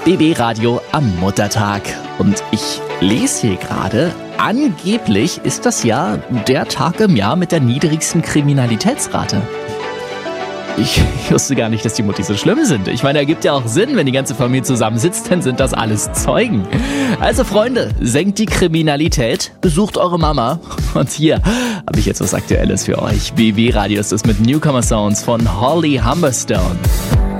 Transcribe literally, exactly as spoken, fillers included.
B B Radio am Muttertag. Und ich lese hier gerade, angeblich ist das Jahr der Tag im Jahr mit der niedrigsten Kriminalitätsrate. Ich wusste gar nicht, dass die Mutti so schlimm sind. Ich meine, ergibt ja auch Sinn, wenn die ganze Familie zusammensitzt, dann sind das alles Zeugen. Also Freunde, senkt die Kriminalität, besucht eure Mama. Und hier habe ich jetzt was Aktuelles für euch. B B Radio ist es mit Newcomer Sounds von Holly Humberstone.